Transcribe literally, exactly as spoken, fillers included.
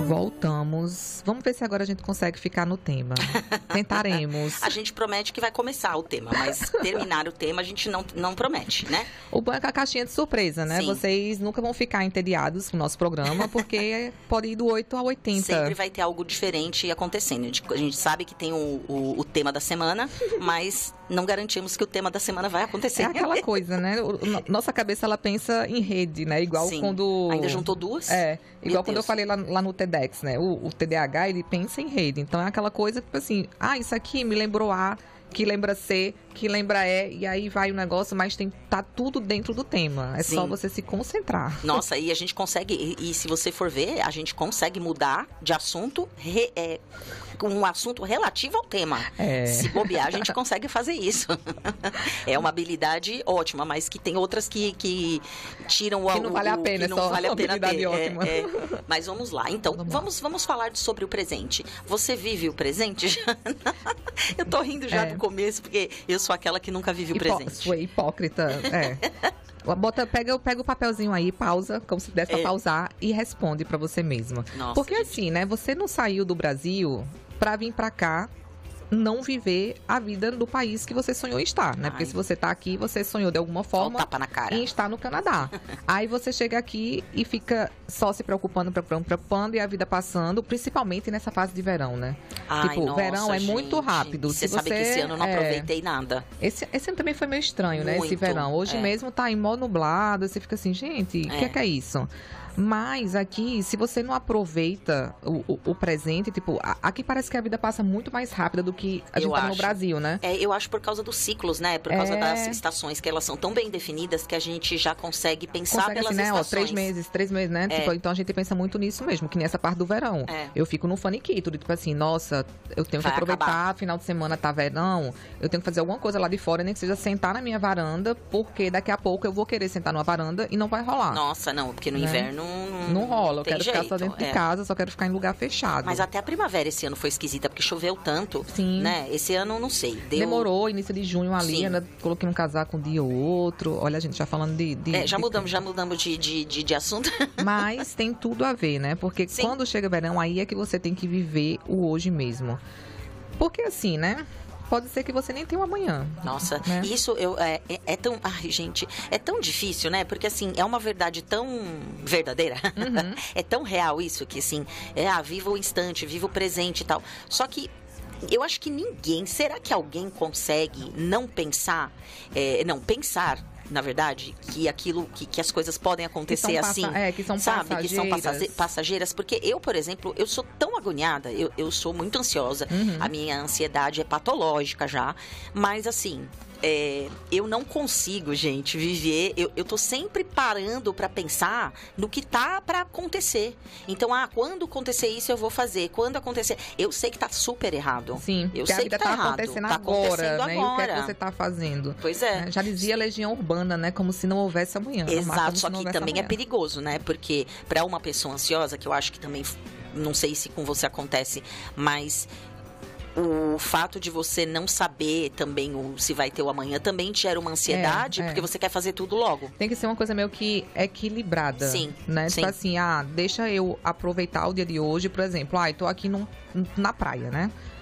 Voltamos. Vamos ver se agora a gente consegue ficar no tema. Tentaremos. A gente promete que vai começar o tema, mas terminar o tema a gente não, não promete, né? O bom é que a caixinha de surpresa, né? Sim. Vocês nunca vão ficar entediados com o nosso programa, porque pode ir do oito ao oitenta. Sempre vai ter algo diferente acontecendo. A gente sabe que tem o, o, o tema da semana, mas não garantimos que o tema da semana vai acontecer. É aquela coisa, né? O, nossa cabeça, ela pensa em rede, né? Igual Sim. quando... Ainda juntou duas? É, igual Meu quando Deus. eu falei lá, lá no TEDx, né? O, o T D A H, ele pensa em rede. Então, é aquela coisa, tipo assim, ah, isso aqui me lembrou A, que lembra C, que lembra E, e aí vai o negócio, mas tem, tá tudo dentro do tema. É Sim. só você se concentrar. Nossa, e a gente consegue, e, e se você for ver, a gente consegue mudar de assunto, re, é, um assunto relativo ao tema. É. Se bobear, a gente consegue fazer isso. É uma habilidade ótima, mas que tem outras que, que tiram o... Que não vale a o- pena, que é não só vale a uma pena habilidade ter. ótima. É, é. Mas vamos lá. Então, Vamos vamos, lá. vamos falar sobre o presente. Você vive o presente? Já? Eu tô rindo já É. do começo, porque eu sou aquela que nunca vive o Hipó- presente. Foi hipócrita, é. Bota, pega, pega o papelzinho aí, pausa, como se desse pra É. pausar, e responde pra você mesma. Nossa, Porque gente. assim, né, você não saiu do Brasil pra vir pra cá não viver a vida do país que você sonhou estar, né? Porque Ai. se você tá aqui, você sonhou de alguma Só um forma tapa na cara. em estar no Canadá. Aí você chega aqui e fica só se preocupando, preocupando, preocupando, e a vida passando, principalmente nessa fase de verão, né? Ai, tipo, nossa, verão é muito gente. rápido. Você Se sabe que esse ano eu não é, aproveitei nada. Esse, esse ano também foi meio estranho, né? Esse Muito, verão. Hoje é. mesmo tá em mó nublado, você fica assim, gente, o que, É. é que é isso? Mas aqui, se você não aproveita o, o, o presente, tipo, a- aqui parece que a vida passa muito mais rápida do que a gente Eu tá no acho. Brasil, né? É, eu acho por causa dos ciclos, né? Por causa É. das estações, que elas são tão bem definidas que a gente já consegue pensar Consegue pelas assim, né? Ó, estações. três meses, três meses, né? É. Tipo, então a gente pensa muito nisso mesmo, que nessa parte do verão. É. Eu fico no faniquito, de, tipo assim, nossa, eu tenho que Vai aproveitar, acabar. final de semana tá verão, eu tenho que fazer alguma coisa lá de fora, nem que seja sentar na minha varanda, porque daqui a pouco eu vou querer sentar numa varanda e não vai rolar. Nossa, não, porque no Né? inverno Não rola, eu tem quero ficar jeito, só dentro é. de casa, só quero ficar em lugar fechado. Mas até a primavera esse ano foi esquisita, porque choveu tanto, Sim. né? Esse ano, não sei. Deu... Demorou, início de junho ali, Sim. ainda coloquei um casaco um dia ou outro. Olha, a gente já falando de... de- É, já de- mudamos, já mudamos de, de, de, de assunto. Mas tem tudo a ver, né? Porque Sim. quando chega verão, aí é que você tem que viver o hoje mesmo. Porque assim, né? Pode ser que você nem tenha um amanhã. Nossa, Né? isso eu, é, é, é tão... Ai, gente, é tão difícil, né? Porque, assim, é uma verdade tão verdadeira. Uhum. É tão real isso que, assim, é, ah, viva o instante, viva o presente e tal. Só que eu acho que ninguém... Será que alguém consegue não pensar... É, não, pensar... Na verdade, que aquilo, que, que as coisas podem acontecer Que são assim, passa- é, que são sabe? Que são passageiras. passaze- passageiras. Porque eu, por exemplo, eu sou tão agoniada, eu, eu sou muito ansiosa. Uhum. A minha ansiedade é patológica já. Mas, assim, é, eu não consigo, gente, viver... Eu, eu tô sempre parando pra pensar no que tá pra acontecer. Então, ah, quando acontecer isso, eu vou fazer. Quando acontecer... Eu sei que tá super errado. Sim, eu porque sei a vida que tá, tá errado. acontecendo tá agora, acontecendo né? E o que é que agora. você tá fazendo? Pois é. Né? Já dizia a Legião Urbana, né? Como se não houvesse amanhã. Amar como Exato, se só não que houvesse também é amanhã. perigoso, né? Porque para uma pessoa ansiosa, que eu acho que também, não sei se com você acontece, mas o fato de você não saber também o, se vai ter o amanhã também te gera uma ansiedade, É, é. porque você quer fazer tudo logo. Tem que ser uma coisa meio que equilibrada. Sim, Né? sim. Tipo assim, ah, deixa eu aproveitar o dia de hoje, por exemplo. Ah, eu tô aqui num, na praia, né?